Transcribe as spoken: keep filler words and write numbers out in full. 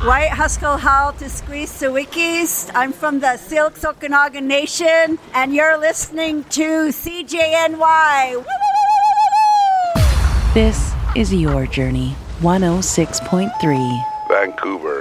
White Huskell Howl to Squeeze Sawikis. I'm from the Silks Okanagan Nation, and you're listening to C J N Y. This is Your Journey, one oh six point three. Vancouver.